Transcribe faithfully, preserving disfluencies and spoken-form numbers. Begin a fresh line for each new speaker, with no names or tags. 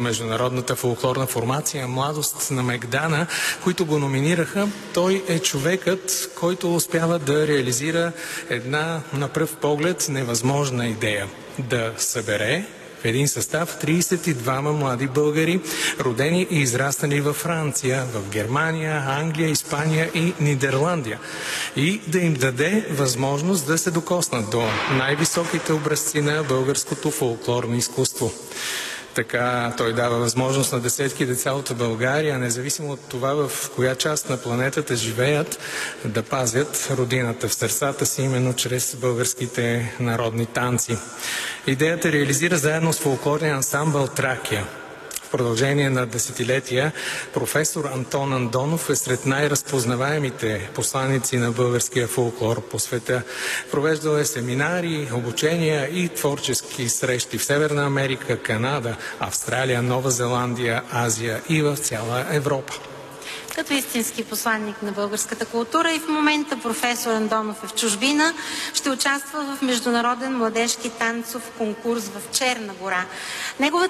международната фолклорна формация "Младост на Мегдана", които го номинираха. Той е човекът, който успява да реализира една на пръв поглед невъзможна идея – да събере в един състав тридесет и двама млади българи, родени и израснали във Франция, в Германия, Англия, Испания и Нидерландия, и да им даде възможност да се докоснат до най-високите образци на българското фолклорно изкуство. Така той дава възможност на десетки деца от България, независимо от това в коя част на планетата живеят, да пазят родината в сърцата си именно чрез българските народни танци. Идеята реализира заедно с фолклорния ансамбъл "Тракия". В продължение на десетилетия професор Антон Андонов е сред най-разпознаваемите посланици на българския фолклор по света. Провеждал е семинари, обучения и творчески срещи в Северна Америка, Канада, Австралия, Нова Зеландия, Азия и в цяла Европа.
Като истински посланник на българската култура и в момента професор Андонов е в чужбина, ще участва в международен младежки танцов конкурс в Черна гора. Неговата